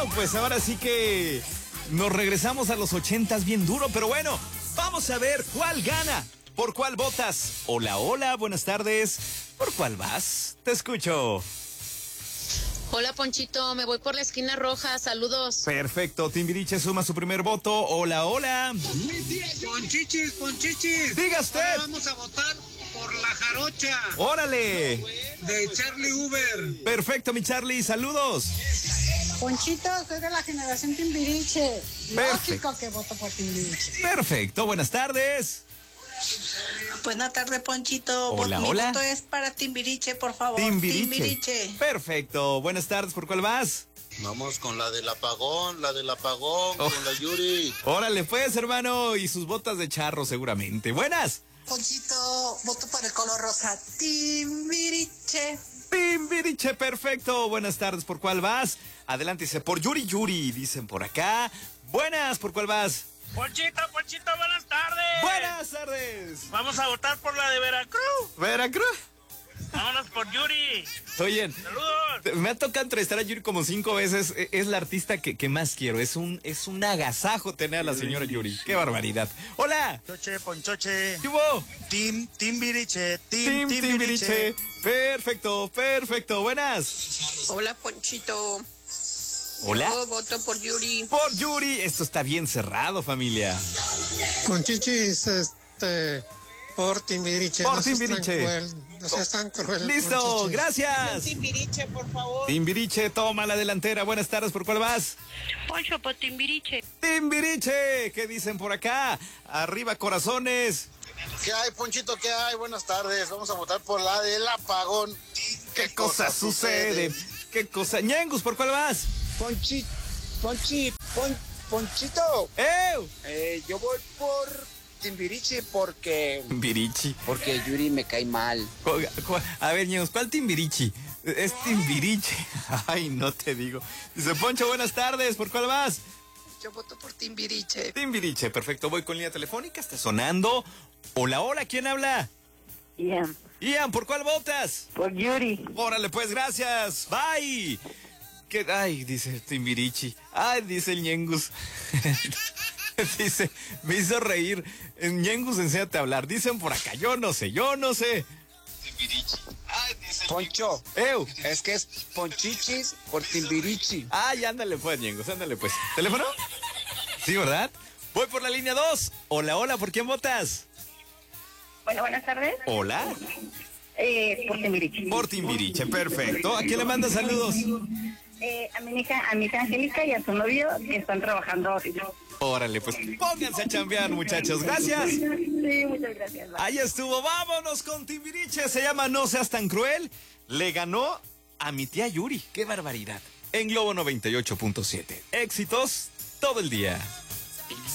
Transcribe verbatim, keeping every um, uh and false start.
Bueno, pues ahora sí que nos regresamos a los ochentas bien duro, pero bueno, vamos a ver cuál gana. ¿Por cuál votas? Hola, hola, buenas tardes. ¿Por cuál vas? Te escucho. Hola, Ponchito, me voy por la esquina roja, saludos. Perfecto, Timbiriche suma su primer voto. Hola, hola. Ponchichis, ponchichis. Diga usted. Ahora vamos a votar por la jarocha. Órale. De Charlie Uber. Perfecto, mi Charlie, saludos. Ponchito, soy de la generación Timbiriche. Perfecto. Lógico que voto por Timbiriche. Perfecto, buenas tardes. Buenas tardes, Ponchito. Hola, Mi hola. voto es para Timbiriche, por favor. Timbiriche. Timbiriche. Perfecto, buenas tardes, ¿por cuál vas? Vamos con la del apagón, la del apagón, Oh. con la Yuri. Órale pues, hermano, y sus botas de charro seguramente. Buenas. Ponchito, voto por el color rosa. Timbiriche. Timbiriche, perfecto. Buenas tardes, ¿por cuál vas? Adelante, dice, por Yuri Yuri, dicen por acá. Buenas, ¿por cuál vas? Ponchito, Ponchito, buenas tardes. Buenas tardes. Vamos a votar por la de Veracruz. Veracruz. Vámonos por Yuri. Oye, Saludos. me ha tocado entrevistar a Yuri como cinco veces. Es la artista que, que más quiero. Es un, es un agasajo tener a la señora Yuri. Qué barbaridad. Hola. Choche, Ponchoche. ¿Qué hubo? Team Timbiriche. Team Team Timbiriche. Timbiriche. Perfecto, perfecto. Buenas. Hola, Ponchito. Hola. Yo voto por Yuri. Por Yuri. Esto está bien cerrado, familia. Ponchichis, este, por Timbiriche. Por no seas tan Timbiriche. cruel, no seas tan cruel. Listo, Ponchichis. gracias. Timbiriche, por favor. Timbiriche, toma la delantera. Buenas tardes, ¿por cuál vas? Poncho, por Timbiriche. Timbiriche, ¿qué dicen por acá? Arriba, corazones. ¿Qué hay, Ponchito? ¿Qué hay? Buenas tardes. Vamos a votar por la del apagón. ¿Qué cosa sucede? ¿Qué cosa? Ñengus, ¿por cuál vas? Ponchi, Ponchi, Pon, Ponchito. ¡Ew! Eh, yo voy por Timbiriche porque Timbirichi. porque Yuri me cae mal. Cu- cu- A ver, Ñengus, ¿cuál Timbirichi? Es Timbiriche. Ay, no te digo. Dice Poncho, buenas tardes, ¿por cuál vas? Yo voto por Timbiriche. Timbiriche, perfecto. Voy con línea telefónica, está sonando. Hola, hola, ¿quién habla? Ian, Ian, ¿por cuál votas? por Yuri. Órale, pues, gracias. Bye. ¿Qué? Ay, dice Timbirichi. Ay, dice el Ñengus. Dice, me hizo reír. En Ñengus, enséñate a hablar. Dicen por acá, yo no sé, yo no sé. Timbiriche. Ay, dice el Poncho, ¡Ew! es que es Ponchichis por Timbiriche. Ay, ándale pues, Ñengus, ándale pues. ¿Teléfono? Sí, ¿verdad? Voy por la línea dos. Hola, hola, ¿por quién votas? Bueno, buenas tardes. Hola. Eh, por Timbiriche. Por Timbiriche, perfecto. ¿A quién le manda saludos? Eh, a mi hija, a mi hija Angélica y a su novio que están trabajando ahorita. Órale, pues pónganse a chambear, muchachos. Gracias. Sí, muchas gracias. Bye. Ahí estuvo, vámonos con Timbiriche. Se llama No Seas Tan Cruel. Le ganó a mi tía Yuri. ¡Qué barbaridad! En Globo noventa y ocho punto siete. Éxitos todo el día.